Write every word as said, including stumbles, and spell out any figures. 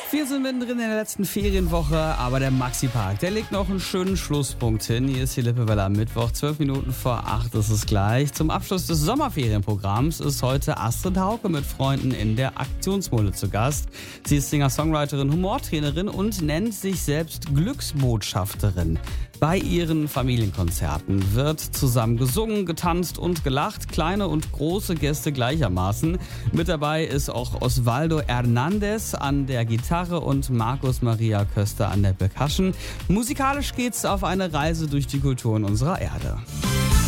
Wir sind mittendrin in der letzten Ferienwoche, aber der Maxi-Park, der legt noch einen schönen Schlusspunkt hin. Hier ist die Lippewelle am Mittwoch, zwölf Minuten vor acht ist es gleich. Zum Abschluss des Sommerferienprogramms ist heute Astrid Hauke mit Freunden in der Aktionsmole zu Gast. Sie ist Singer-Songwriterin, Humortrainerin und nennt sich selbst Glücksbotschafterin. Bei ihren Familienkonzerten wird zusammen gesungen, getanzt und gelacht, kleine und große Gäste gleichermaßen. Mit dabei ist auch Osvaldo Hernandez an der Gitarre und Markus Maria Köster an der Percussion. Musikalisch geht's auf eine Reise durch die Kulturen unserer Erde.